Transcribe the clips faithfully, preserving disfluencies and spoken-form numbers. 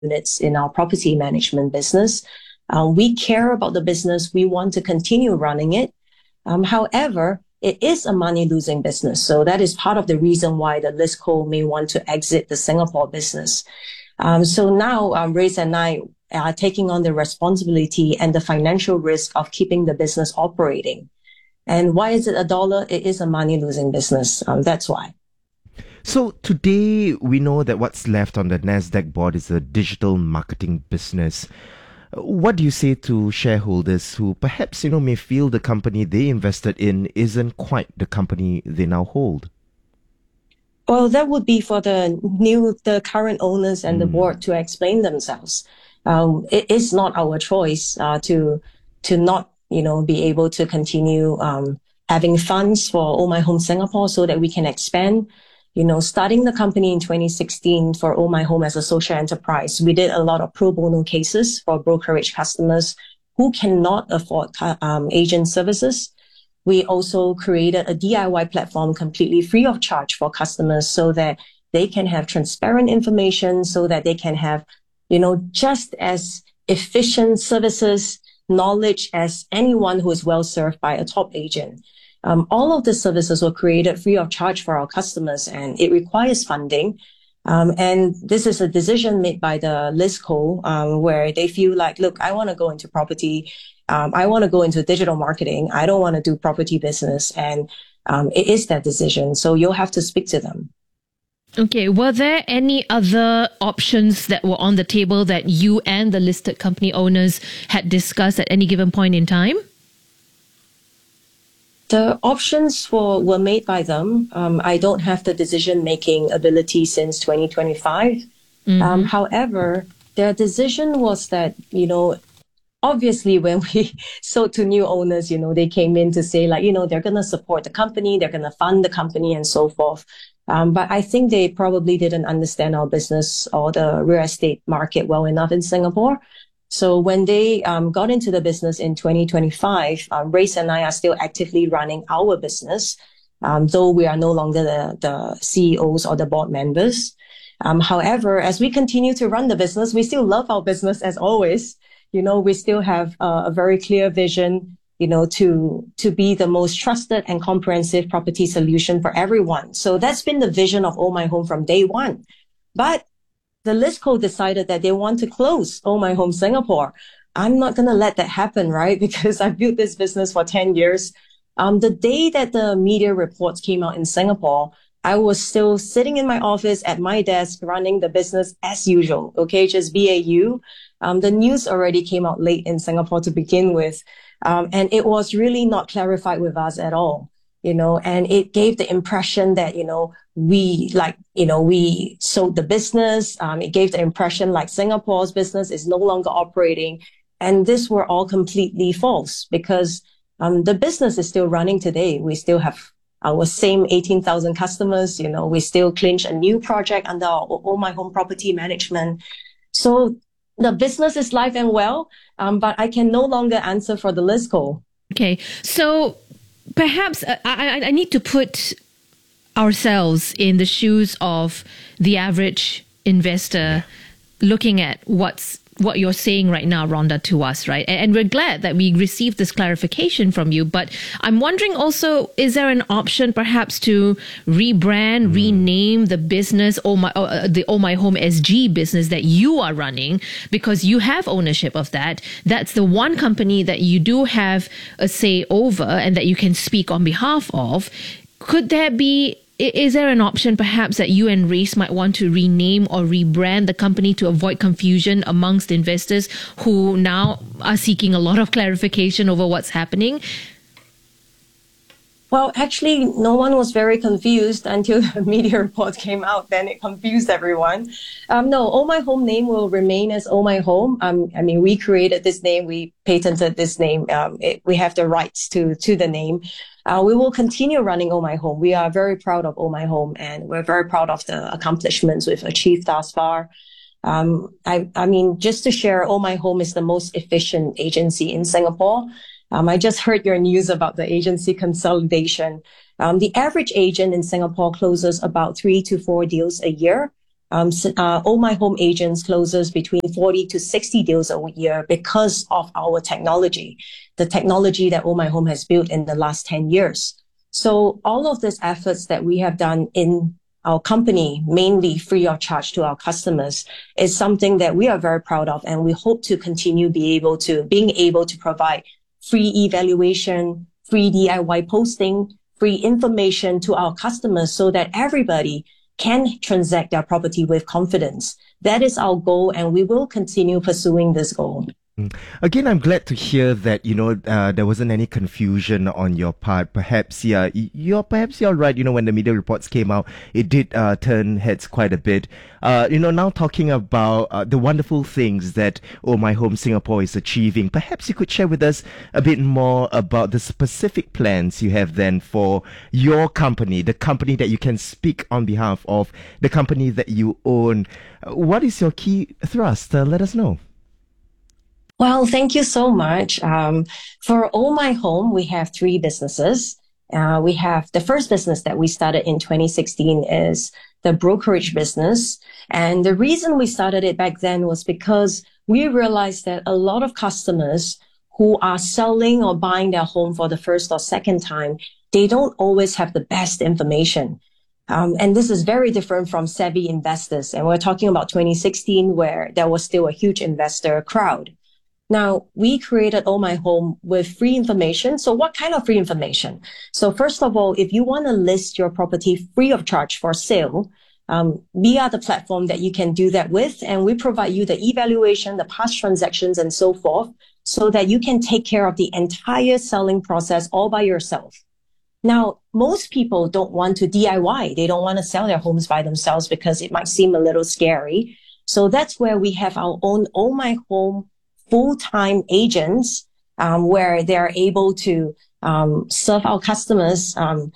units in our property management business. Uh, we care about the business. We want to continue running it. Um, however, it is a money-losing business. So that is part of the reason why the ListCo may want to exit the Singapore business. Um, so now um, Race and I are taking on the responsibility and the financial risk of keeping the business operating. And why is it a dollar? It is a money-losing business. Um, that's why. So today we know that what's left on the Nasdaq board is a digital marketing business. What do you say to shareholders who perhaps, you know, may feel the company they invested in isn't quite the company they now hold? Well, that would be for the new, the current owners and mm. the board to explain themselves. Um, it is not our choice uh, to to not, you know, be able to continue um, having funds for Oh My Home Singapore so that we can expand. You know, starting the company in twenty sixteen for Oh My Home as a social enterprise, we did a lot of pro bono cases for brokerage customers who cannot afford um, agent services. We also created a D I Y platform completely free of charge for customers so that they can have transparent information, so that they can have, you know, just as efficient services, knowledge as anyone who is well served by a top agent. Um, all of the services were created free of charge for our customers, and it requires funding. Um, and this is a decision made by the ListCo, um, where they feel like, look, I want to go into property. Um, I want to go into digital marketing. I don't want to do property business. And um, it is that decision. So you'll have to speak to them. Okay. Were there any other options that were on the table that you and the listed company owners had discussed at any given point in time? The options for were made by them. Um, I don't have the decision-making ability since twenty twenty-five. Mm-hmm. Um, however, their decision was that, you know, obviously when we sold to new owners, you know, they came in to say like, you know, they're going to support the company, they're going to fund the company and so forth. Um, but I think they probably didn't understand our business or the real estate market well enough in Singapore. So when they um, got into the business in twenty twenty-five, um, Race and I are still actively running our business, um, though we are no longer the, the C E Os or the board members. Um, however, as we continue to run the business, we still love our business as always. You know, we still have uh, a very clear vision, you know, to to be the most trusted and comprehensive property solution for everyone. So that's been the vision of Oh My Home from day one. But the ListCo decided that they want to close Oh My Home Singapore. I'm not going to let that happen, right? Because I built this business for ten years. Um, the day that the media reports came out in Singapore, I was still sitting in my office at my desk running the business as usual, okay, just B A U. Um, the news already came out late in Singapore to begin with, um, and it was really not clarified with us at all. You know, and it gave the impression that, you know, we like, you know, we sold the business. Um, it gave the impression like Singapore's business is no longer operating. And this were all completely false because um, the business is still running today. We still have our same eighteen thousand customers. You know, we still clinch a new project under our Oh My Home property management. So the business is live and well, um, but I can no longer answer for the ListCo. Okay. So perhaps uh, I, I need to put ourselves in the shoes of the average investor looking at what's what you're saying right now, Rhonda, to us, right? And, and we're glad that we received this clarification from you. But I'm wondering also, is there an option perhaps to rebrand, mm. rename the business, oh my, uh, the Oh My Home S G business that you are running, because you have ownership of that. That's the one company that you do have a say over and that you can speak on behalf of. Could there be Is there an option perhaps that you and Race might want to rename or rebrand the company to avoid confusion amongst investors who now are seeking a lot of clarification over what's happening? Well, actually, no one was very confused until the media report came out. Then it confused everyone. Um, no, Oh My Home name will remain as Oh My Home. Um, I mean, we created this name. We patented this name. Um, it, we have the rights to, to the name. Uh, we will continue running Oh My Home. We are very proud of Oh My Home, and we're very proud of the accomplishments we've achieved thus far. Um, I, I mean, just to share, Oh My Home is the most efficient agency in Singapore. Um, I just heard your news about the agency consolidation. Um, the average agent in Singapore closes about three to four deals a year. Um, uh, All My Home agents closes between forty to sixty deals a year because of our technology, the technology that All My Home has built in the last ten years. So all of these efforts that we have done in our company, mainly free of charge to our customers, is something that we are very proud of, and we hope to continue be able to being able to provide free evaluation, free D I Y posting, free information to our customers so that everybody can transact their property with confidence. That is our goal, and we will continue pursuing this goal. Again, I'm glad to hear that, you know, uh, there wasn't any confusion on your part. Perhaps, yeah, you're, perhaps you're right. You know, when the media reports came out, it did uh, turn heads quite a bit. Uh, you know, now talking about uh, the wonderful things that Oh My Home Singapore is achieving, perhaps you could share with us a bit more about the specific plans you have then for your company, the company that you can speak on behalf of, the company that you own. What is your key thrust? Uh, let us know. Well, thank you so much. Um, for Oh My Home, we have three businesses. Uh, we have the first business that we started in twenty sixteen is the brokerage business. And the reason we started it back then was because we realized that a lot of customers who are selling or buying their home for the first or second time, they don't always have the best information. Um, and this is very different from savvy investors. And we're talking about twenty sixteen, where there was still a huge investor crowd. Now, we created Oh My Home with free information. So what kind of free information? So first of all, if you want to list your property free of charge for sale, um, we are the platform that you can do that with. And we provide you the evaluation, the past transactions, and so forth, so that you can take care of the entire selling process all by yourself. Now, most people don't want to D I Y. They don't want to sell their homes by themselves because it might seem a little scary. So that's where we have our own Oh My Home full-time agents, um, where they're able to um, serve our customers. Um,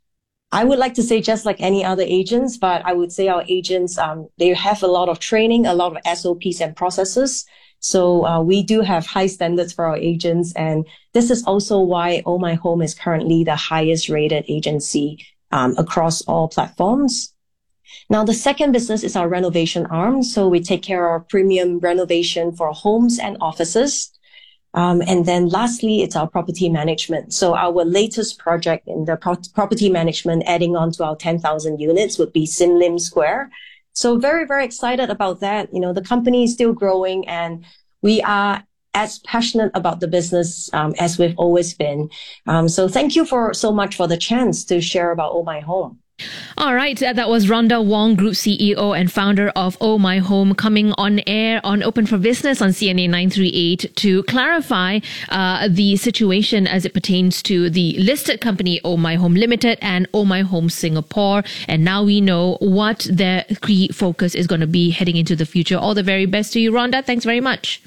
I would like to say just like any other agents, but I would say our agents, um, they have a lot of training, a lot of S O Ps and processes. So uh, we do have high standards for our agents. And this is also why Oh My Home is currently the highest rated agency um, across all platforms. Now, the second business is our renovation arm. So we take care of premium renovation for homes and offices. Um, and then lastly, it's our property management. So our latest project in the pro- property management, adding on to our ten thousand units, would be Sim Lim Square. So very, very excited about that. You know, the company is still growing, and we are as passionate about the business um, as we've always been. Um, so thank you for so much for the chance to share about Oh My Home. All right, uh, that was Rhonda Wong, Group C E O and founder of Oh My Home, coming on air on Open for Business on C N A nine thirty-eight to clarify uh, the situation as it pertains to the listed company Oh My Home Limited and Oh My Home Singapore. And now we know what their key focus is going to be heading into the future. All the very best to you, Rhonda. Thanks very much.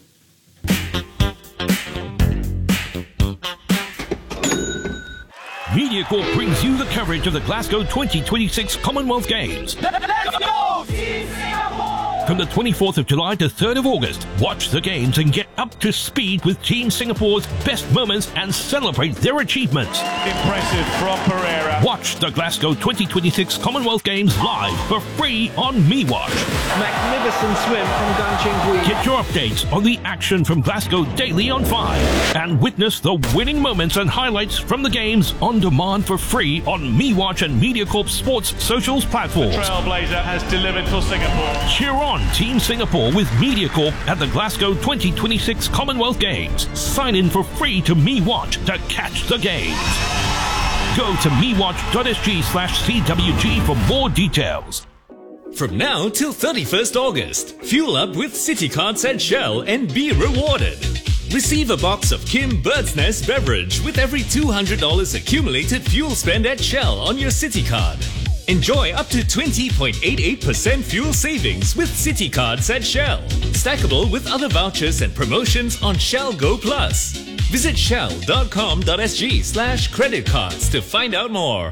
MediaCorp brings you the coverage of the Glasgow twenty twenty-six Commonwealth Games. Let's go, Team Singapore! From the twenty-fourth of July to third of August, watch the games and get up to speed with Team Singapore's best moments and celebrate their achievements. Impressive from Pereira. Watch the Glasgow twenty twenty-six Commonwealth Games live for free on MeWatch. Magnificent swim from Gan Cheng Hui. Get your updates on the action from Glasgow daily on Five, and witness the winning moments and highlights from the games on demand for free on MeWatch and MediaCorp Sports socials platforms. The Trailblazer has delivered for Singapore. Cheer on Team Singapore with MediaCorp at the Glasgow twenty twenty-six Commonwealth Games. Sign in for free to MeWatch to catch the games. Go to mewatch.sg slash CWG for more details. From now till thirty-first August, fuel up with City Cards at Shell and be rewarded. Receive a box of Kim Bird's Nest beverage with every two hundred dollars accumulated fuel spend at Shell on your City Card. Enjoy up to twenty point eight eight percent fuel savings with City Cards at Shell. Stackable with other vouchers and promotions on Shell Go Plus. Visit shell.com.sg slash credit cards to find out more.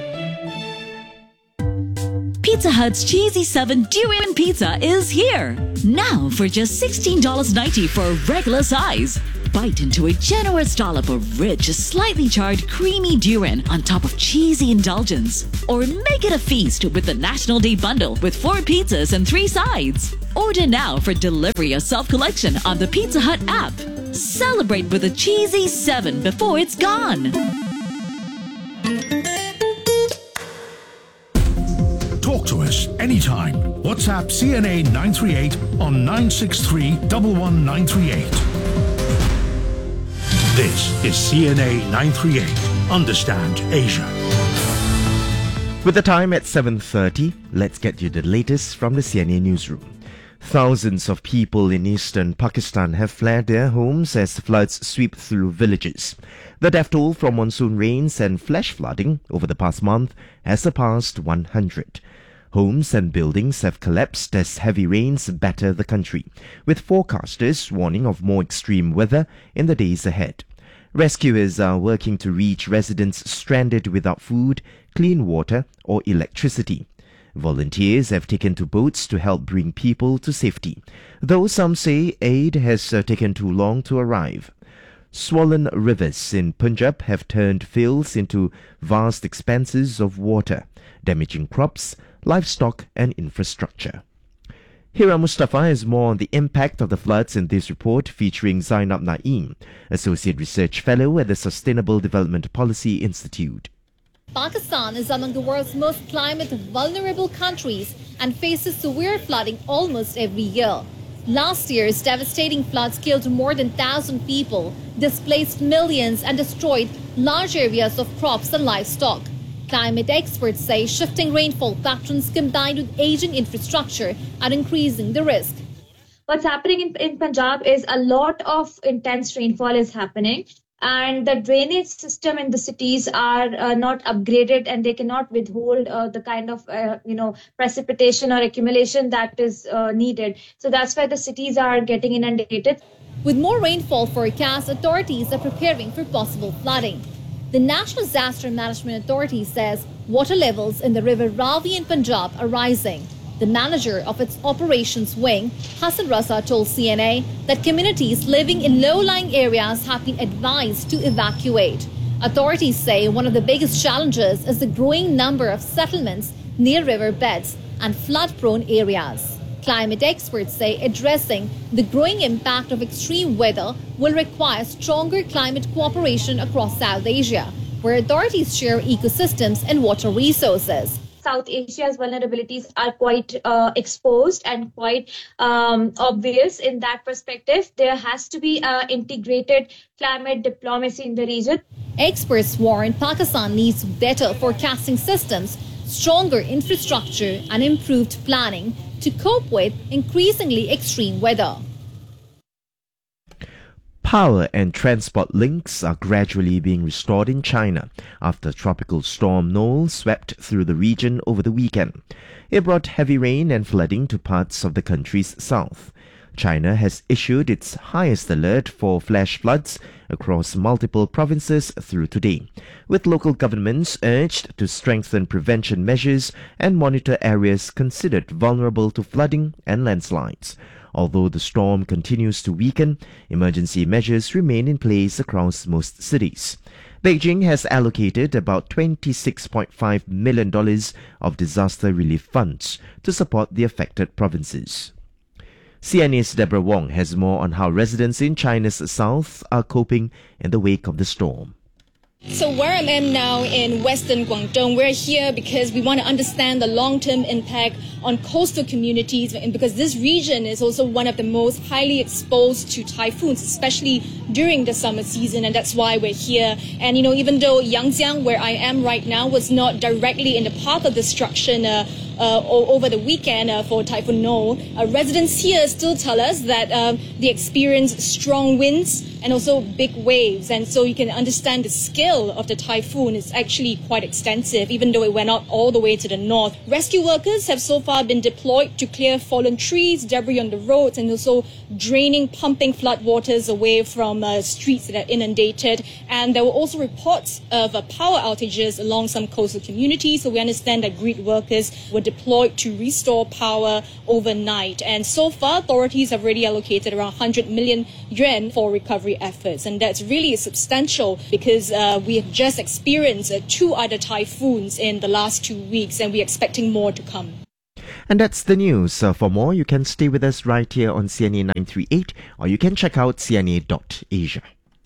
Pizza Hut's Cheesy seven Durian Pizza is here! Now for just sixteen dollars ninety for regular size. bite into a generous dollop of rich, slightly charred, creamy durian on top of cheesy indulgence. Or make it a feast with the National Day Bundle with four pizzas and three sides. Order now for delivery or self-collection on the Pizza Hut app. Celebrate with a cheesy seven before it's gone. Talk to us anytime. WhatsApp C N A nine three eight on nine six three one one nine three eight. This is C N A nine three eight. Understand Asia. With the time at seven thirty, let's get you the latest from the C N A newsroom. Thousands of people in eastern Pakistan have fled their homes as floods sweep through villages. The death toll from monsoon rains and flash flooding over the past month has surpassed one hundred. Homes and buildings have collapsed as heavy rains batter the country, with forecasters warning of more extreme weather in the days ahead. Rescuers are working to reach residents stranded without food, clean water, or electricity. Volunteers have taken to boats to help bring people to safety, though some say aid has uh, taken too long to arrive. Swollen rivers in Punjab have turned fields into vast expanses of water, damaging crops, livestock and infrastructure. Hira Mustafa has more on the impact of the floods in this report, featuring Zainab Naeem, Associate Research Fellow at the Sustainable Development Policy Institute. Pakistan is among the world's most climate vulnerable countries and faces severe flooding almost every year. Last year's devastating floods killed more than one thousand people, displaced millions and destroyed large areas of crops and livestock. Climate experts say shifting rainfall patterns combined with aging infrastructure are increasing the risk. What's happening in, in Punjab is a lot of intense rainfall is happening, and the drainage system in the cities are uh, not upgraded, and they cannot withhold uh, the kind of uh, you know precipitation or accumulation that is uh, needed. So that's why the cities are getting inundated. With more rainfall forecast, authorities are preparing for possible flooding. The National Disaster Management Authority says water levels in the river Ravi in Punjab are rising. The manager of its operations wing, Hassan Raza, told C N A that communities living in low-lying areas have been advised to evacuate. Authorities say one of the biggest challenges is the growing number of settlements near river beds and flood-prone areas. Climate experts say addressing the growing impact of extreme weather will require stronger climate cooperation across South Asia, where authorities share ecosystems and water resources. South Asia's vulnerabilities are quite uh, exposed and quite um, obvious in that perspective. There has to be uh, integrated climate diplomacy in the region. Experts warn Pakistan needs better forecasting systems, stronger infrastructure and improved planning to cope with increasingly extreme weather. Power and transport links are gradually being restored in China after Tropical Storm Noel swept through the region over the weekend. It brought heavy rain and flooding to parts of the country's south. China has issued its highest alert for flash floods across multiple provinces through today, with local governments urged to strengthen prevention measures and monitor areas considered vulnerable to flooding and landslides. Although the storm continues to weaken, emergency measures remain in place across most cities. Beijing has allocated about twenty-six point five million dollars of disaster relief funds to support the affected provinces. C N A's Deborah Wong has more on how residents in China's south are coping in the wake of the storm. So where I am now in Western Guangdong, we're here because we want to understand the long-term impact on coastal communities, and because this region is also one of the most highly exposed to typhoons, especially during the summer season, and that's why we're here. And you know, even though Yangjiang, where I am right now, was not directly in the path of destruction uh, uh, over the weekend uh, for Typhoon Noel, uh, residents here still tell us that uh, they experience strong winds and also big waves, and so you can understand the scale of the typhoon is actually quite extensive, even though it went out all the way to the north. Rescue workers have so far been deployed to clear fallen trees, debris on the roads, and also draining, pumping floodwaters away from uh, streets that are inundated. And there were also reports of uh, power outages along some coastal communities, so we understand that grid workers were deployed to restore power overnight. And so far, authorities have already allocated around one hundred million yuan for recovery efforts. And that's really substantial because uh, we have just experienced uh, two other typhoons in the last two weeks, and we're expecting more to come. And that's the news. Uh, for more, you can stay with us right here on C N A nine three eight, or you can check out C N A dot asia.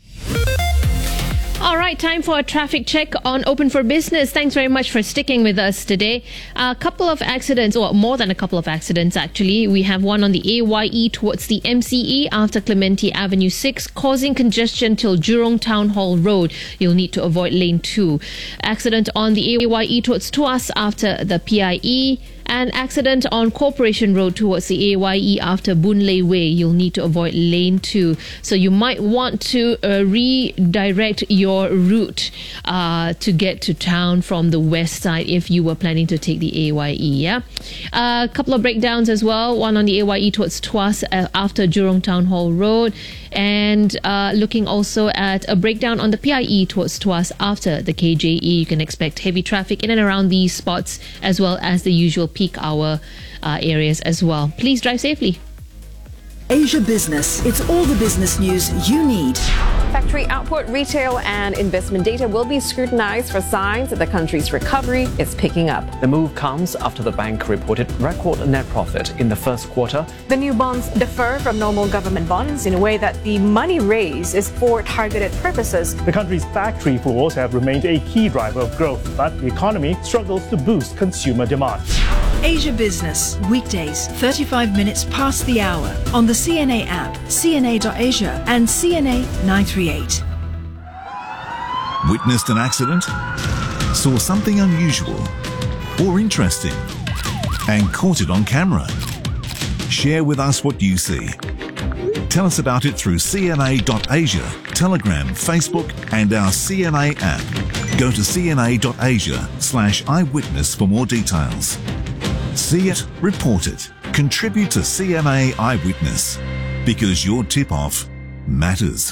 All right, time for a traffic check on Open for Business. Thanks very much for sticking with us today. A couple of accidents, or more than a couple of accidents actually. We have one on the A Y E towards the M C E after Clementi Avenue six, causing congestion till Jurong Town Hall Road. You'll need to avoid lane two. Accident on the A Y E towards Tuas after the P I E. An accident on Corporation Road towards the A Y E after Boon Lay Way. You'll need to avoid lane two. So you might want to uh, redirect your route uh, to get to town from the west side if you were planning to take the A Y E. Yeah, a couple of breakdowns as well. One on the A Y E towards Tuas uh, after Jurong Town Hall Road. And uh, looking also at a breakdown on the P I E towards Tuas after the K J E. You can expect heavy traffic in and around these spots, as well as the usual peak hour uh, areas as well. Please drive safely. Asia Business. It's all the business news you need. Factory output, retail and investment data will be scrutinized for signs that the country's recovery is picking up. The move comes after the bank reported record net profit in the first quarter. The new bonds differ from normal government bonds in a way that the money raised is for targeted purposes. The country's factory floors have remained a key driver of growth, but the economy struggles to boost consumer demand. Asia Business, weekdays, thirty-five minutes past the hour on the C N A app, C N A dot asia and C N A nine three eight. Witnessed an accident? Saw something unusual or interesting and caught it on camera? Share with us what you see. Tell us about it through C N A dot asia, Telegram, Facebook and our C N A app. Go to C N A dot asia slash eyewitness for more details. See it, report it, contribute to C N A Eyewitness, because your tip-off matters.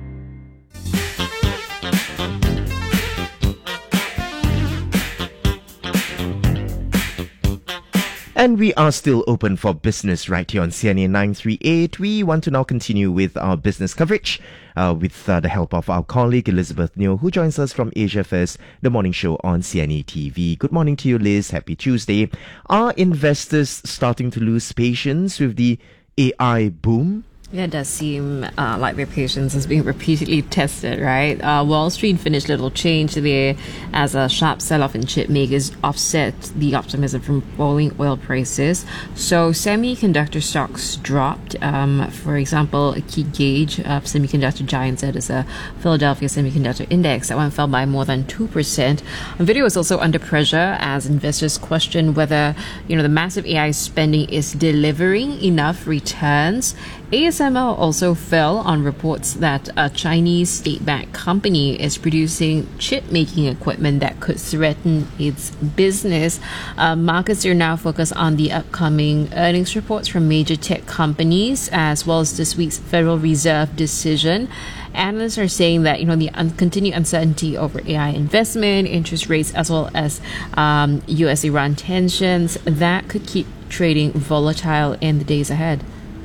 And we are still open for business right here on C N A nine three eight. We want to now continue with our business coverage uh, with uh, the help of our colleague Elizabeth Neo, who joins us from Asia First, the morning show on C N A T V. Good morning to you, Liz. Happy Tuesday. Are investors starting to lose patience with the A I boom? Yeah, it does seem uh, like their patience is being repeatedly tested, right? Uh, Wall Street finished little change today as a sharp sell-off in chip makers offset the optimism from falling oil prices. So semiconductor stocks dropped. Um, for example, a key gauge of semiconductor giants, that is a Philadelphia Semiconductor Index, that one fell by more than two percent. NVIDIA was also under pressure as investors question whether, you know, the massive A I spending is delivering enough returns. A S M L also fell on reports that a Chinese state-backed company is producing chip-making equipment that could threaten its business. Uh, markets are now focused on the upcoming earnings reports from major tech companies, as well as this week's Federal Reserve decision. Analysts are saying that, you know, the un- continued uncertainty over A I investment, interest rates, as well as um, U S Iran tensions, that could keep trading volatile in the days ahead.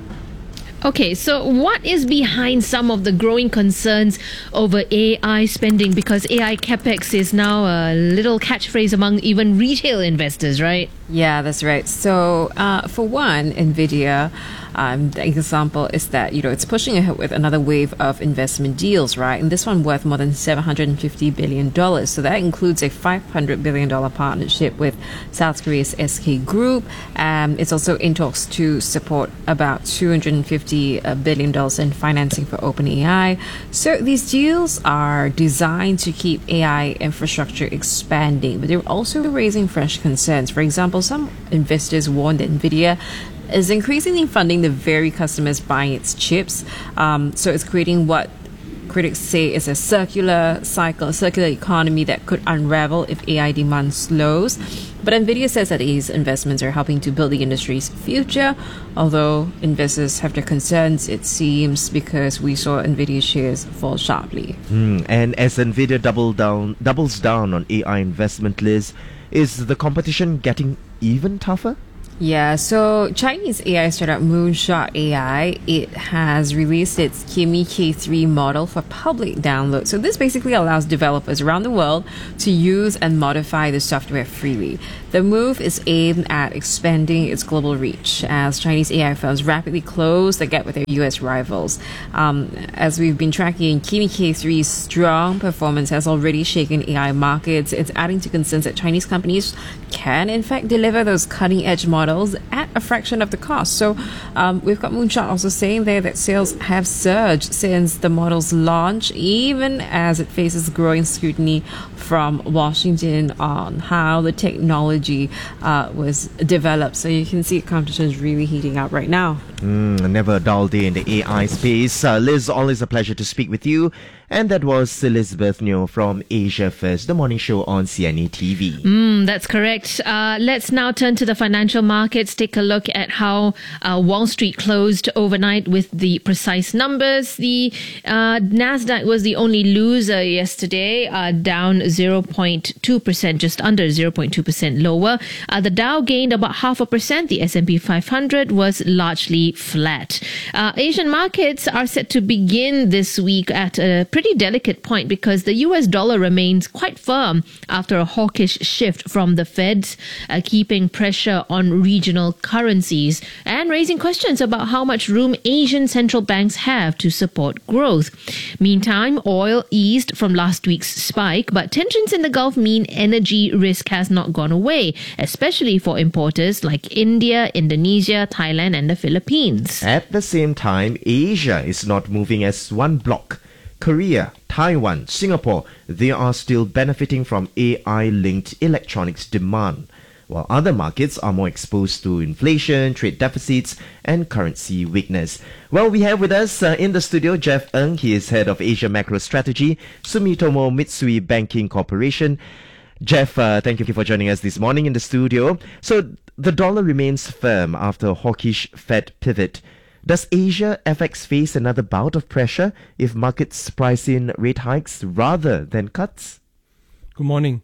Okay, so what is behind some of the growing concerns over A I spending? Because A I capex is now a little catchphrase among even retail investors, right? Yeah, that's right. So, uh, for one, NVIDIA, um, the example is that, you know, it's pushing ahead with another wave of investment deals, right? And this one worth more than seven hundred fifty billion dollars. So that includes a five hundred billion dollars partnership with South Korea's S K Group. Um, it's also in talks to support about two hundred fifty billion dollars in financing for OpenAI. So these deals are designed to keep A I infrastructure expanding, but they're also raising fresh concerns. For example, some investors warn that NVIDIA is increasingly funding the very customers buying its chips. Um, so it's creating what critics say is a circular cycle, a circular economy that could unravel if A I demand slows. But NVIDIA says that these investments are helping to build the industry's future, although investors have their concerns, it seems, because we saw NVIDIA shares fall sharply. Mm, and as NVIDIA double down, doubles down on A I investment, Liz, Is the competition getting even tougher? Yeah, so Chinese A I startup Moonshot A I, it has released its Kimi K three model for public download. So this basically allows developers around the world to use and modify the software freely. The move is aimed at expanding its global reach as Chinese A I firms rapidly close the gap with their U S rivals. Um, as we've been tracking, Kimi K three's strong performance has already shaken A I markets. It's adding to concerns that Chinese companies can in fact deliver those cutting-edge models at a fraction of the cost. So um, we've got Moonshot also saying there that sales have surged since the model's launch, even as it faces growing scrutiny from Washington on how the technology uh, was developed. So you can see competition is really heating up right now. Mm, never a dull day in the A I space. Uh, Liz, always a pleasure to speak with you. And that was Elizabeth Neo from Asia First, the morning show on C N A T V. Mm, that's correct. Uh, let's now turn to the financial markets. Take a look at how uh, Wall Street closed overnight with the precise numbers. The uh, Nasdaq was the only loser yesterday, uh, down zero point two percent, just under zero point two percent lower. Uh, the Dow gained about half a percent. The S and P five hundred was largely flat. Uh, Asian markets are set to begin this week at a pretty delicate point because the U S dollar remains quite firm after a hawkish shift from the Feds, uh, keeping pressure on regional currencies and raising questions about how much room Asian central banks have to support growth. Meantime, oil eased from last week's spike, but tensions in the Gulf mean energy risk has not gone away, especially for importers like India, Indonesia, Thailand, and the Philippines. At the same time, Asia is not moving as one block. Korea, Taiwan, Singapore, they are still benefiting from A I-linked electronics demand, while other markets are more exposed to inflation, trade deficits, and currency weakness. Well, we have with us uh, in the studio Jeff Ng. He is head of Asia Macro Strategy, Sumitomo Mitsui Banking Corporation. Jeff, uh, thank you for joining us this morning in the studio. So, the dollar remains firm after a hawkish Fed pivot. Does Asia F X face another bout of pressure if markets price in rate hikes rather than cuts? Good morning.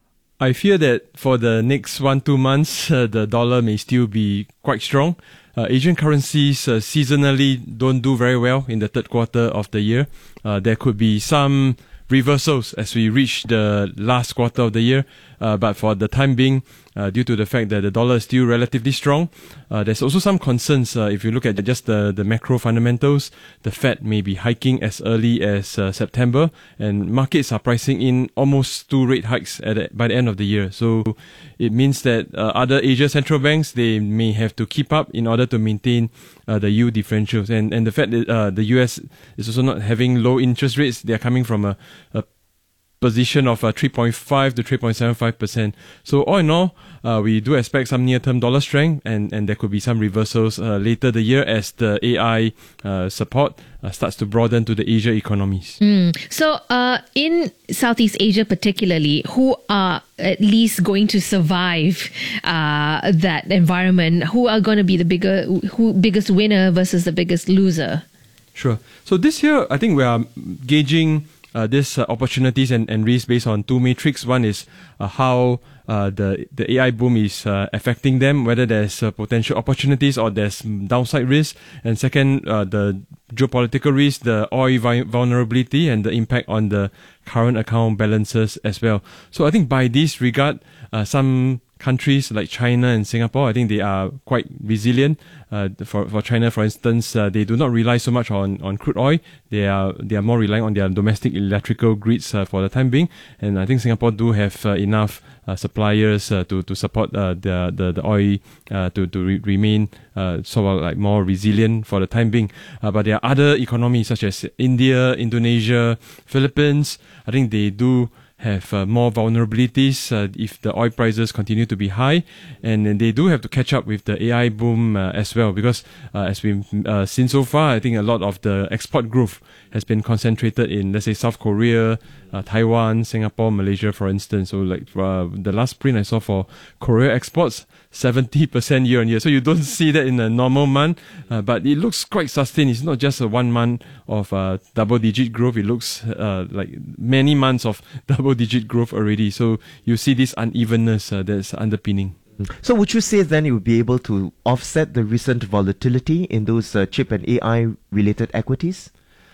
I fear that for the next one, two months, uh, the dollar may still be quite strong. Uh, Asian currencies uh, seasonally don't do very well in the third quarter of the year. Uh, there could be some reversals as we reach the last quarter of the year. Uh, but for the time being, uh, due to the fact that the dollar is still relatively strong, uh, there's also some concerns. Uh, if you look at just the, the macro fundamentals, the Fed may be hiking as early as uh, September, and markets are pricing in almost two rate hikes at the, by the end of the year. So it means that uh, other Asia central banks, they may have to keep up in order to maintain uh, the yield differentials. And, and the fact that uh, the U S is also not having low interest rates, they are coming from a, a position of uh, three point five to three point seven five percent. So all in all, uh, we do expect some near-term dollar strength, and, and there could be some reversals uh, later the year as the A I uh, support uh, starts to broaden to the Asia economies. Mm. So uh, in Southeast Asia particularly, who are at least going to survive uh, that environment? Who are going to be the bigger, who biggest winner versus the biggest loser? Sure. So this year, I think we are gauging Uh, these uh, opportunities and, and risks based on two metrics. One is uh, how uh, the the A I boom is uh, affecting them, whether there's uh, potential opportunities or there's downside risk. And second, uh, the geopolitical risk, the oil vi- vulnerability, and the impact on the current account balances as well. So I think by this regard, uh, some countries like China and Singapore, I think they are quite resilient. Uh, for for China, for instance, uh, they do not rely so much on, on crude oil. They are they are more relying on their domestic electrical grids uh, for the time being. And I think Singapore do have uh, enough uh, suppliers uh, to to support uh, the, the the oil uh, to to re- remain uh, sort of like more resilient for the time being. Uh, but there are other economies such as India, Indonesia, Philippines. I think they do have uh, more vulnerabilities uh, if the oil prices continue to be high, and, and they do have to catch up with the A I boom uh, as well, because uh, as we've uh, seen so far, I think a lot of the export growth has been concentrated in, let's say, South Korea, uh, Taiwan, Singapore, Malaysia, for instance. So like uh, the last print I saw for Korea exports, seventy percent year on year. So you don't see that in a normal month, uh, but it looks quite sustained. It's not just a one month of uh, double digit growth. It looks uh, like many months of double digit growth already. So you see this unevenness uh, that's underpinning. So would you say then you would be able to offset the recent volatility in those uh, chip and A I related equities?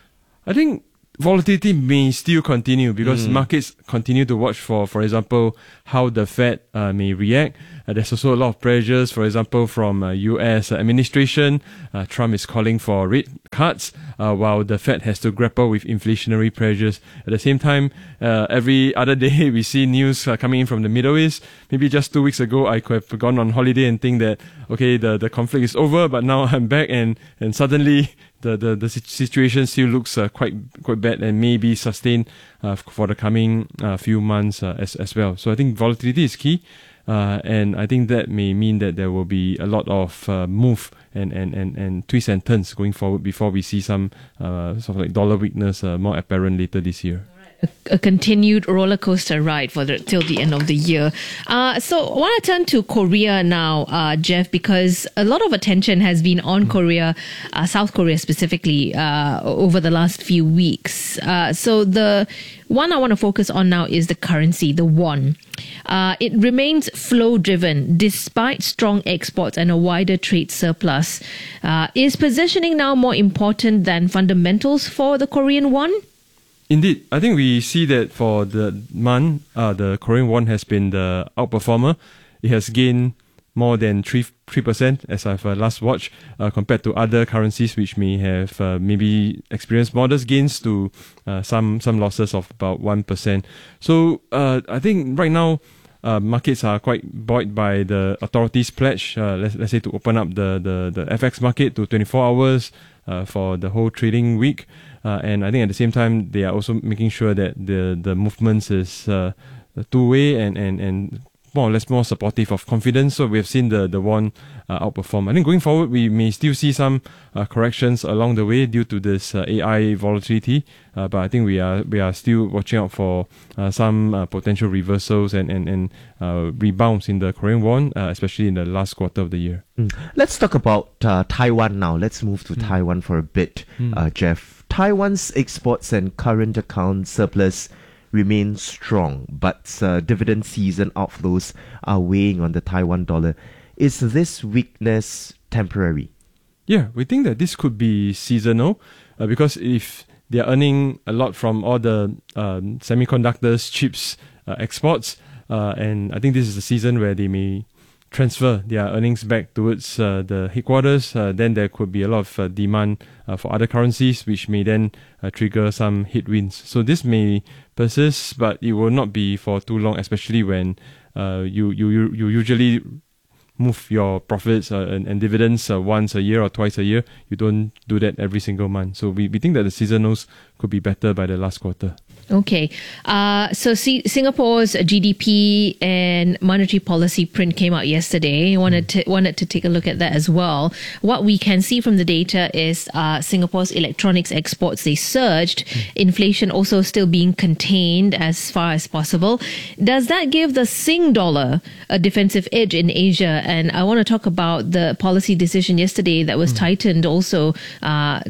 I think volatility may still continue because mm. markets continue to watch for, for example, how the Fed uh, may react. Uh, there's also a lot of pressures, for example, from uh, U S administration. Uh, Trump is calling for rate cuts, uh, while the Fed has to grapple with inflationary pressures. At the same time, uh, every other day we see news uh, coming in from the Middle East. Maybe just two weeks ago, I could have gone on holiday and think that, okay, the, the conflict is over, but now I'm back and, and suddenly the, the, the situation still looks uh, quite quite bad and may be sustained uh, for the coming uh, few months uh, as, as well. So I think volatility is key. Uh, and I think that may mean that there will be a lot of uh, move and, and, and, and twists and turns going forward before we see some uh, sort of like dollar weakness uh, more apparent later this year. A, a continued roller coaster ride for the till the end of the year. Uh, so I want to turn to Korea now, uh, Jeff, because a lot of attention has been on mm. Korea, uh, South Korea specifically, uh, over the last few weeks. Uh, so the one I want to focus on now is the currency, the won. Uh, it remains flow-driven despite strong exports and a wider trade surplus. Uh, is positioning now more important than fundamentals for the Korean won? Indeed, I think we see that for the month, uh, the Korean won has been the outperformer. It has gained more than three three percent as I've uh, last watched, uh, compared to other currencies which may have uh, maybe experienced modest gains to uh, some some losses of about one percent. So uh, I think right now uh, markets are quite buoyed by the authorities' pledge, uh, let's let's say to open up the the, the F X market to twenty-four hours uh, for the whole trading week. Uh, and I think at the same time, they are also making sure that the, the movements is uh, two-way and, and, and more or less more supportive of confidence. So we have seen the, the won uh, outperform. I think going forward, we may still see some uh, corrections along the way due to this uh, A I volatility. Uh, but I think we are we are still watching out for uh, some uh, potential reversals and, and, and uh, rebounds in the Korean won, uh, especially in the last quarter of the year. Mm. Let's talk about uh, Taiwan now. Let's move to mm. Taiwan for a bit, mm. uh, Jeff. Taiwan's exports and current account surplus remain strong, but uh, dividend season outflows are weighing on the Taiwan dollar. Is this weakness temporary? Yeah, we think that this could be seasonal uh, because if they are earning a lot from all the um, semiconductors, chips uh, exports, uh, and I think this is the season where they may transfer their earnings back towards uh, the headquarters, uh, then there could be a lot of uh, demand uh, for other currencies, which may then uh, trigger some headwinds. So this may persist, but it will not be for too long, especially when uh, you, you, you usually move your profits uh, and, and dividends uh, once a year or twice a year. You don't do that every single month. So we, we think that the seasonals could be better by the last quarter. Okay. Uh, so C- Singapore's G D P and monetary policy print came out yesterday. I wanted to, wanted to take a look at that as well. What we can see from the data is uh, Singapore's electronics exports, they surged. Inflation also still being contained as far as possible. Does that give the Sing dollar a defensive edge in Asia? And I want to talk about the policy decision yesterday that was mm. tightened also uh,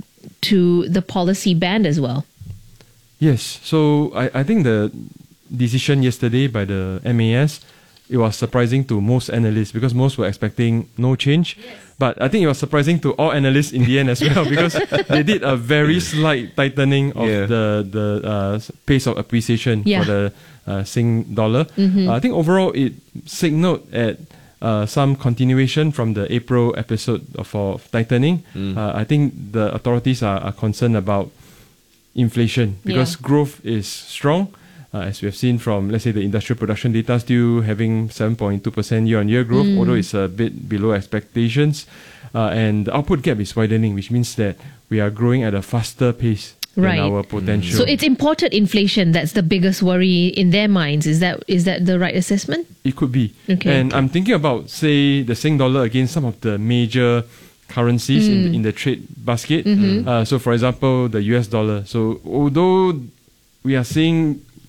to the policy band as well. Yes, so I, I think the decision yesterday by the M A S, it was surprising to most analysts because most were expecting no change. Yes. But I think it was surprising to all analysts in the end as well because they did a very slight tightening of yeah. the, the uh, pace of appreciation yeah. for the uh, Sing dollar. Mm-hmm. Uh, I think overall it signaled at Uh, some continuation from the April episode of, of tightening. Mm. Uh, I think the authorities are, are concerned about inflation because yeah. growth is strong. Uh, as we have seen from, let's say, the industrial production data still having seven point two percent year-on-year growth, mm. although it's a bit below expectations. Uh, and the output gap is widening, which means that we are growing at a faster pace right. than our potential. So it's imported inflation that's the biggest worry in their minds. Is that is that the right assessment? It could be. Okay. And I'm thinking about, say, the Sing dollar against some of the major currencies mm. in, the, in the trade basket. Mm-hmm. Uh, so, for example, the U S dollar. So, although we are seeing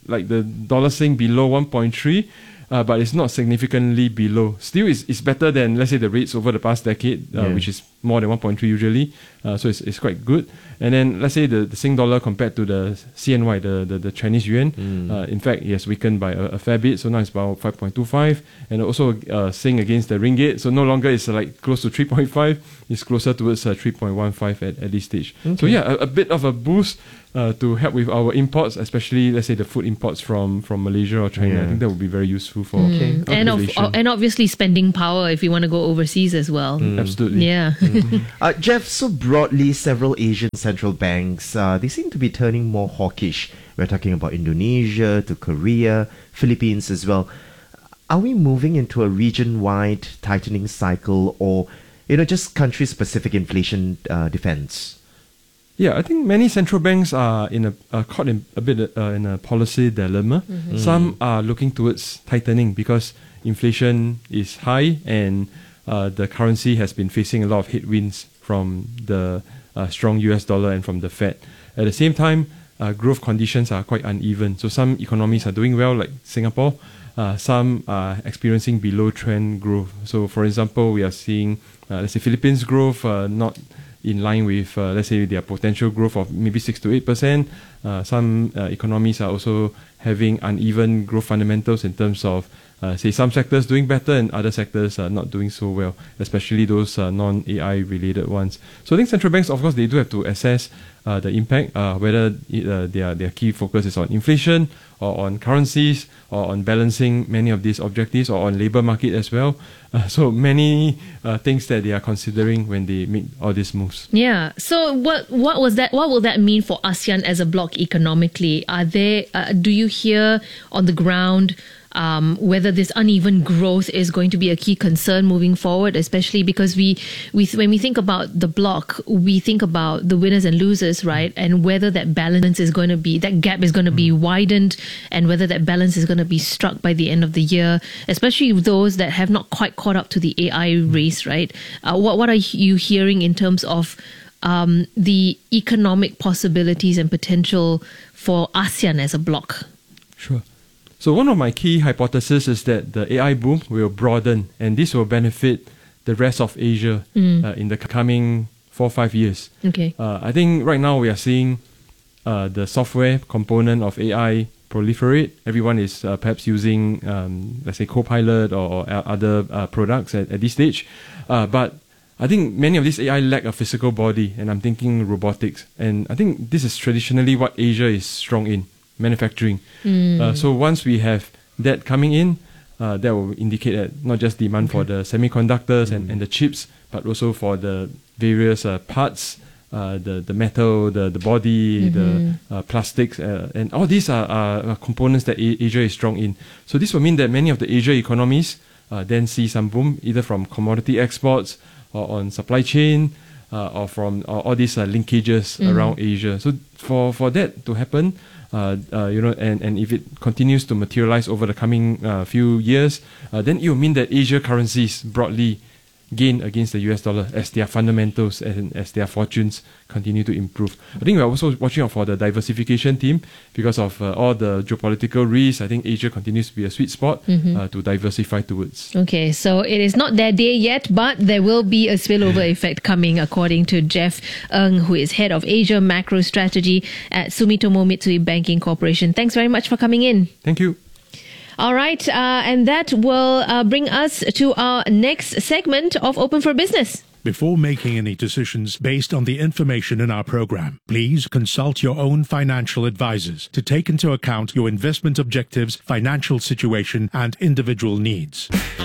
like the dollar staying below one point three. Uh, but it's not significantly below. Still, it's, it's better than, let's say, the rates over the past decade, uh, Yeah. which is more than one point three usually. Uh, so it's, it's quite good. And then, let's say, the, the Sing dollar compared to the C N Y, the, the, the Chinese yuan, Mm. uh, in fact, it has weakened by a, a fair bit. So now it's about five point two five. And also, uh, Sing against the ringgit. So no longer it's uh, like close to three point five. It's closer towards uh, three point one five at, at this stage. So Okay. yeah, a, a bit of a boost uh, to help with our imports, especially, let's say, the food imports from, from Malaysia or China. Yeah. I think that would be very useful for Mm. our And, of, population. and obviously spending power if you want to go overseas as well. Mm. Absolutely. Yeah. Uh, Jeff, so broadly, several Asian central banks, uh, they seem to be turning more hawkish. We're talking about Indonesia to Korea, Philippines as well. Are we moving into a region-wide tightening cycle, or, you know, just country-specific inflation uh, defense? Yeah, I think many central banks are in a are caught in a bit uh, in a policy dilemma. Mhm. Some are looking towards tightening because inflation is high and uh, the currency has been facing a lot of headwinds from the uh, strong U S dollar and from the Fed. At the same time, uh, growth conditions are quite uneven. So some economies are doing well, like Singapore. Uh, some are experiencing below trend growth. So, for example, we are seeing, uh, let's say, Philippines growth uh, not in line with, uh, let's say, their potential growth of maybe six to eight percent. Uh, some uh, economies are also having uneven growth fundamentals in terms of, uh, say, some sectors doing better and other sectors are not doing so well, especially those uh, non-A I related ones. So I think central banks, of course, they do have to assess uh, the impact, uh, whether it, uh, their, their key focus is on inflation or on currencies or on balancing many of these objectives or on labor market as well. Uh, so many uh, things that they are considering when they make all these moves. Yeah. So what what was that? What will that mean for ASEAN as a bloc economically? Are there? Uh, do you hear on the ground um, whether this uneven growth is going to be a key concern moving forward? Especially because we we when we think about the bloc, we think about the winners and losers, right? And whether that balance is going to be that gap is going to be widened, and whether that balance is going to be struck by the end of the year, especially those that have not quite caught up to the A I race, right? Uh, what what are you hearing in terms of um, the economic possibilities and potential for ASEAN as a bloc? Sure. So one of my key hypotheses is that the A I boom will broaden and this will benefit the rest of Asia Mm. uh, in the coming four or five years. Okay. Uh, I think right now we are seeing uh, the software component of A I proliferate. Everyone is uh, perhaps using, um, let's say, Copilot or, or other uh, products at, at this stage. Uh, but I think many of these A I lack a physical body, and I'm thinking robotics. And I think this is traditionally what Asia is strong in, manufacturing. Mm. Uh, so once we have that coming in, uh, that will indicate that not just demand for the semiconductors and, and the chips, but also for the various uh, parts, uh, the the metal, the the body, Mhm. the uh, plastics, uh, and all these are, are components that A- Asia is strong in. So this will mean that many of the Asia economies uh, then see some boom, either from commodity exports or on supply chain, uh, or from or all these uh, linkages Mhm. around Asia. So for for that to happen, uh, uh, you know, and, and if it continues to materialize over the coming uh, few years, uh, then it will mean that Asia currencies broadly gain against the U S dollar as their fundamentals and as their fortunes continue to improve. I think we're also watching out for the diversification theme because of uh, all the geopolitical risks. I think Asia continues to be a sweet spot Mhm. uh, to diversify towards. Okay, so it is not their day yet, but there will be a spillover effect coming, according to Jeff Ng, who is head of Asia Macro Strategy at Sumitomo Mitsui Banking Corporation. Thanks very much for coming in. Thank you. All right, uh, and that will uh, bring us to our next segment of Open for Business. Before making any decisions based on the information in our program, please consult your own financial advisors to take into account your investment objectives, financial situation, and individual needs.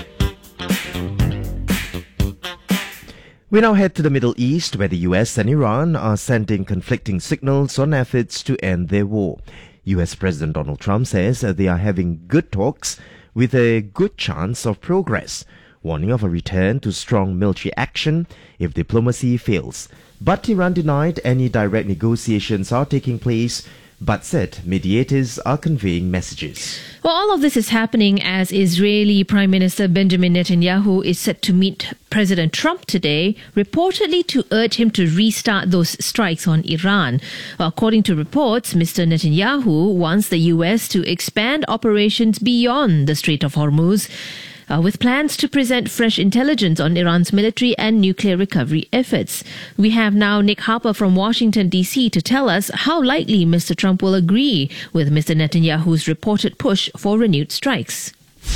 We now head to the Middle East, where the U S and Iran are sending conflicting signals on efforts to end their war. U S President Donald Trump says that they are having good talks with a good chance of progress, warning of a return to strong military action if diplomacy fails. But Iran denied any direct negotiations are taking place but said mediators are conveying messages. Well, all of this is happening as Israeli Prime Minister Benjamin Netanyahu is set to meet President Trump today, reportedly to urge him to restart those strikes on Iran. Well, according to reports, Mister Netanyahu wants the U S to expand operations beyond the Strait of Hormuz, Uh, with plans to present fresh intelligence on Iran's military and nuclear recovery efforts. We have now Nick Harper from Washington, D C to tell us how likely Mister Trump will agree with Mister Netanyahu's reported push for renewed strikes.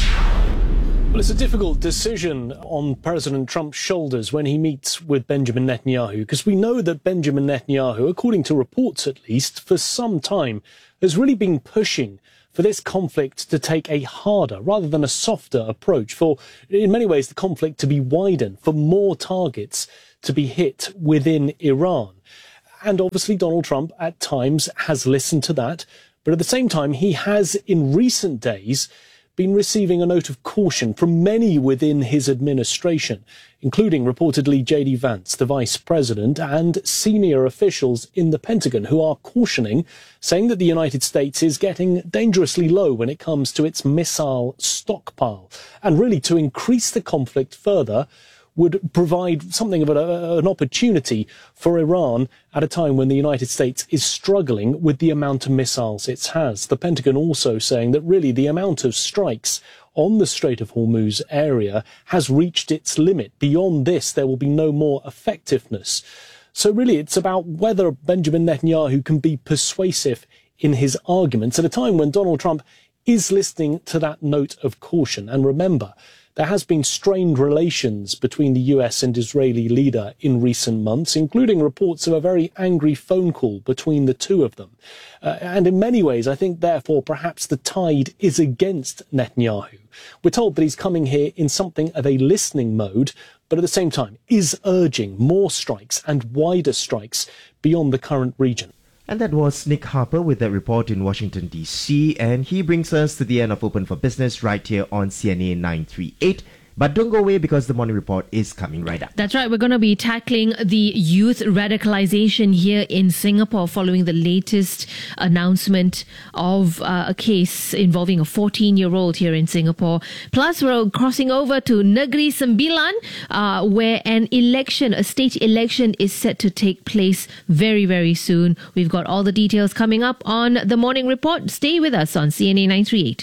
Well, it's a difficult decision on President Trump's shoulders when he meets with Benjamin Netanyahu, because we know that Benjamin Netanyahu, according to reports at least, for some time has really been pushing for this conflict to take a harder rather than a softer approach, for in many ways the conflict to be widened, for more targets to be hit within Iran. And obviously Donald Trump at times has listened to that, but at the same time he has in recent days been receiving a note of caution from many within his administration, including reportedly J D Vance, the vice president, and senior officials in the Pentagon who are cautioning, saying that the United States is getting dangerously low when it comes to its missile stockpile. And really, to increase the conflict further would provide something of a, an opportunity for Iran at a time when the United States is struggling with the amount of missiles it has. The Pentagon also saying that really the amount of strikes on the Strait of Hormuz area has reached its limit. Beyond this, there will be no more effectiveness. So really, it's about whether Benjamin Netanyahu can be persuasive in his arguments at a time when Donald Trump is listening to that note of caution. And remember, there has been strained relations between the U S and Israeli leader in recent months, including reports of a very angry phone call between the two of them. Uh, and in many ways, I think, therefore, perhaps the tide is against Netanyahu. We're told that he's coming here in something of a listening mode, but at the same time is urging more strikes and wider strikes beyond the current region. And that was Nick Harper with that report in Washington, D C. And he brings us to the end of Open for Business right here on C N A nine three eight. But don't go away because the morning report is coming right up. That's right. We're going to be tackling the youth radicalization here in Singapore following the latest announcement of uh, a case involving a fourteen-year-old here in Singapore. Plus, we're crossing over to Negeri Sembilan, uh, where an election, a state election, is set to take place very, very soon. We've got all the details coming up on the morning report. Stay with us on C N A nine three eight.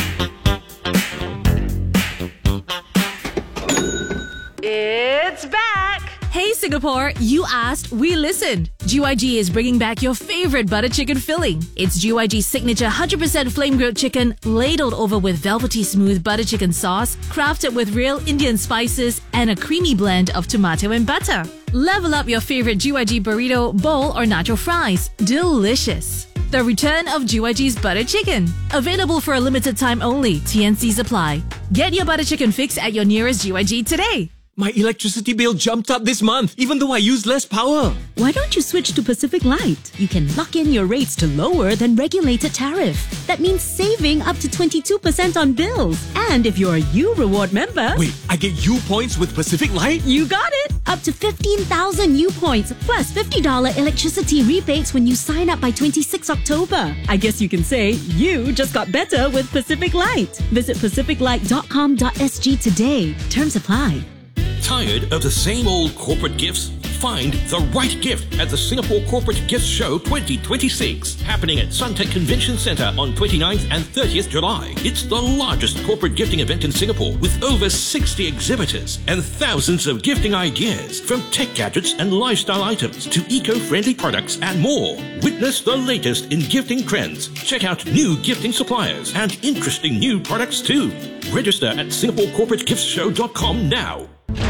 It's back! Hey Singapore, you asked, we listened. G Y G is bringing back your favorite butter chicken filling. It's G Y G's signature one hundred percent flame grilled chicken, ladled over with velvety smooth butter chicken sauce, crafted with real Indian spices and a creamy blend of tomato and butter. Level up your favorite G Y G burrito, bowl or nacho fries. Delicious. The return of G Y G's butter chicken. Available for a limited time only. T N Cs apply. Get your butter chicken fix at your nearest G Y G today. My electricity bill jumped up this month, even though I use less power. Why don't you switch to Pacific Light? You can lock in your rates to lower than regulated tariff. That means saving up to twenty-two percent on bills. And if you're a U Reward member... Wait, I get U points with Pacific Light? You got it! Up to fifteen thousand U points, plus fifty dollars electricity rebates when you sign up by twenty-sixth of October. I guess you can say you just got better with Pacific Light. Visit pacific light dot com dot s g today. Terms apply. Tired of the same old corporate gifts? Find the right gift at the Singapore Corporate Gift Show twenty twenty-six, happening at Suntec Convention Centre on twenty-ninth and thirtieth July. It's the largest corporate gifting event in Singapore, with over sixty exhibitors and thousands of gifting ideas, from tech gadgets and lifestyle items to eco-friendly products and more. Witness the latest in gifting trends. Check out new gifting suppliers and interesting new products too. Register at singapore corporate gifts show dot com now.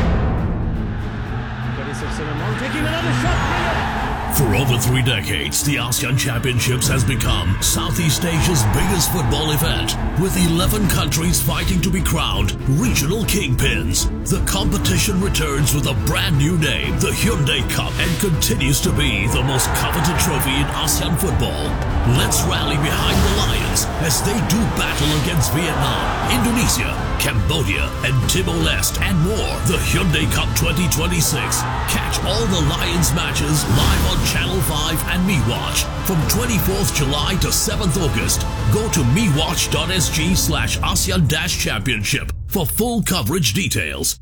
Taking another shot. For over three decades, the ASEAN Championships has become Southeast Asia's biggest football event, with eleven countries fighting to be crowned regional kingpins. The competition returns with a brand new name, the Hyundai Cup, and continues to be the most coveted trophy in ASEAN football. Let's rally behind the Lions as they do battle against Vietnam, Indonesia, Cambodia, and Timor-Leste, and more. The Hyundai Cup twenty twenty-six. Catch all the Lions matches live on Channel five and MeWatch. From twenty-fourth July to seventh August, go to mewatch.sg slash ASEAN-Championship for full coverage details.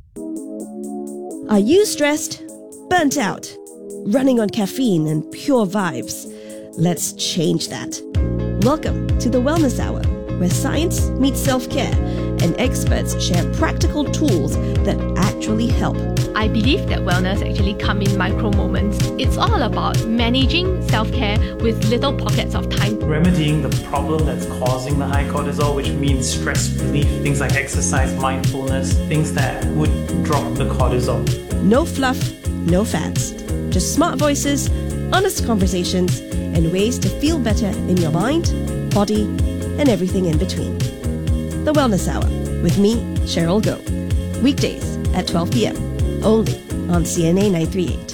Are you stressed? Burnt out? Running on caffeine and pure vibes? Let's change that. Welcome to the Wellness Hour, where science meets self-care and experts share practical tools that actually help. I believe that wellness actually comes in micro moments. It's all about managing self-care with little pockets of time. Remedying the problem that's causing the high cortisol, which means stress relief, things like exercise, mindfulness, things that would drop the cortisol. No fluff, no fads. Just smart voices, honest conversations, and ways to feel better in your mind, body, and everything in between. The Wellness Hour with me, Cheryl Goh. Weekdays at twelve p.m. only on C N A nine thirty-eight.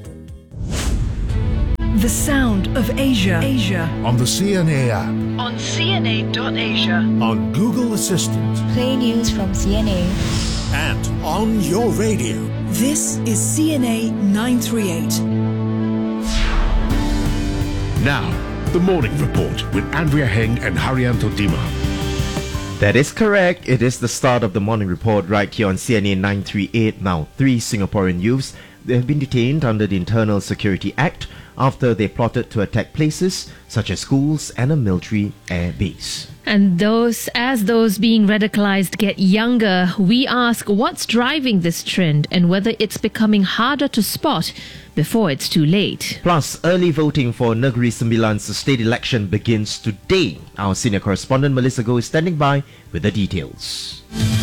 The sound of Asia. Asia. On the C N A app. On C N A dot asia. On Google Assistant. Play news from C N A. And on your radio. This is C N A nine thirty-eight. Now, the Morning Report with Andrea Heng and Haryanto Dima. That is correct. It is the start of the Morning Report right here on C N A nine thirty-eight. Now, three Singaporean youths, they have been detained under the Internal Security Act after they plotted to attack places such as schools and a military air base. And those, as those being radicalized get younger, we ask what's driving this trend and whether it's becoming harder to spot before it's too late. Plus, early voting for Negeri Sembilan's state election begins today. Our senior correspondent Melissa Goh is standing by with the details.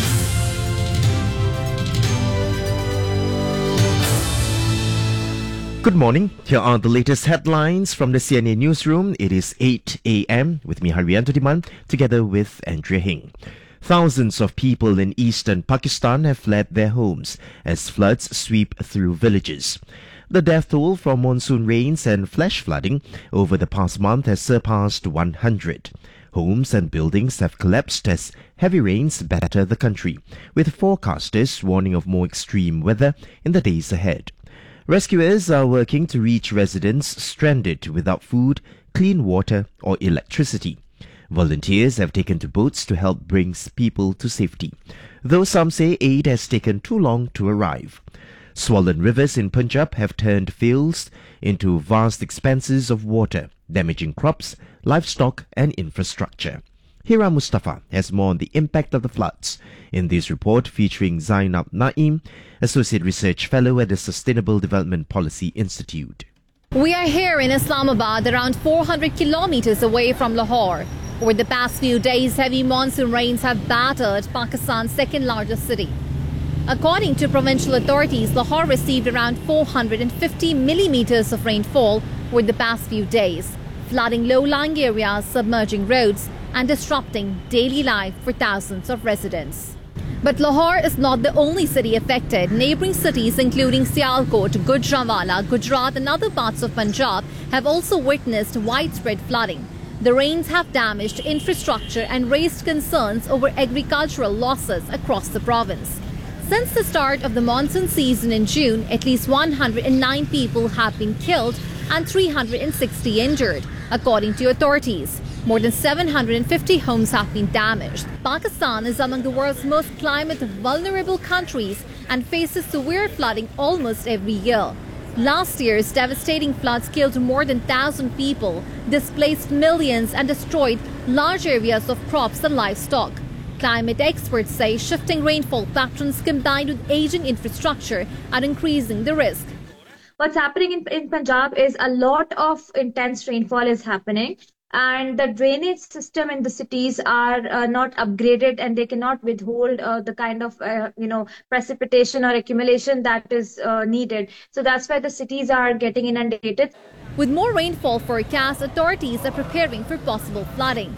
Good morning. Here are the latest headlines from the C N A newsroom. It is eight a.m. with me, Haryanto Diman, together with Andrea Hing. Thousands of people in eastern Pakistan have fled their homes as floods sweep through villages. The death toll from monsoon rains and flash flooding over the past month has surpassed one hundred. Homes and buildings have collapsed as heavy rains batter the country, with forecasters warning of more extreme weather in the days ahead. Rescuers are working to reach residents stranded without food, clean water or electricity. Volunteers have taken to boats to help bring people to safety, though some say aid has taken too long to arrive. Swollen rivers in Punjab have turned fields into vast expanses of water, damaging crops, livestock and infrastructure. Hira Mustafa has more on the impact of the floods in this report featuring Zainab Naeem, Associate Research Fellow at the Sustainable Development Policy Institute. We are here in Islamabad, around four hundred kilometers away from Lahore. Over the past few days, heavy monsoon rains have battered Pakistan's second largest city. According to provincial authorities, Lahore received around four hundred fifty millimeters of rainfall over the past few days, flooding low-lying areas, submerging roads and disrupting daily life for thousands of residents. But Lahore is not the only city affected. Neighbouring cities including Sialkot, Gujranwala, Gujarat and other parts of Punjab have also witnessed widespread flooding. The rains have damaged infrastructure and raised concerns over agricultural losses across the province. Since the start of the monsoon season in June, at least one hundred nine people have been killed and three hundred sixty injured, according to authorities. More than seven hundred fifty homes have been damaged. Pakistan is among the world's most climate vulnerable countries and faces severe flooding almost every year. Last year's devastating floods killed more than one thousand people, displaced millions and destroyed large areas of crops and livestock. Climate experts say shifting rainfall patterns combined with aging infrastructure are increasing the risk. What's happening in, in Punjab is a lot of intense rainfall is happening, and the drainage system in the cities are uh, not upgraded, and they cannot withhold uh, the kind of uh, you know precipitation or accumulation that is uh, needed. So that's why the cities are getting inundated. With more rainfall forecast, authorities are preparing for possible flooding.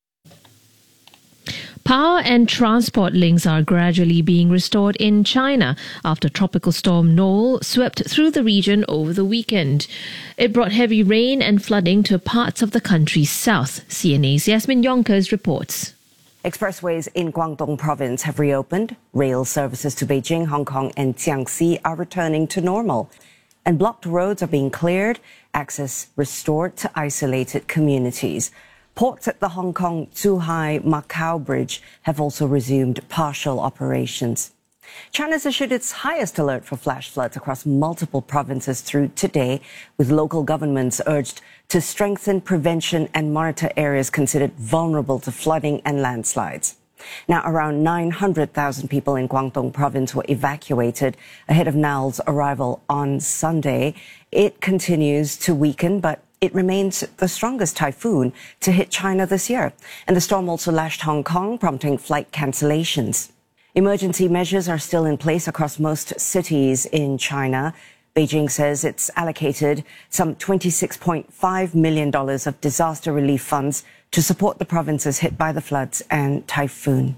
Power and transport links are gradually being restored in China after Tropical Storm Noel swept through the region over the weekend. It brought heavy rain and flooding to parts of the country's south. C N A's Yasmin Yonkers reports. Expressways in Guangdong province have reopened. Rail services to Beijing, Hong Kong and Jiangxi are returning to normal. And blocked roads are being cleared access restored to isolated communities. Ports at the Hong Kong-Zhuhai-Macau Bridge have also resumed partial operations. China's issued its highest alert for flash floods across multiple provinces through today, with local governments urged to strengthen prevention and monitor areas considered vulnerable to flooding and landslides. Now, around nine hundred thousand people in Guangdong province were evacuated ahead of Nal's arrival on Sunday. It continues to weaken, but it remains the strongest typhoon to hit China this year. And the storm also lashed Hong Kong, prompting flight cancellations. Emergency measures are still in place across most cities in China. Beijing says it's allocated some twenty-six point five million dollars of disaster relief funds to support the provinces hit by the floods and typhoon.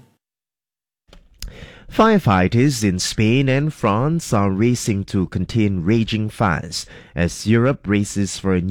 Firefighters in Spain and France are racing to contain raging fires as Europe races for a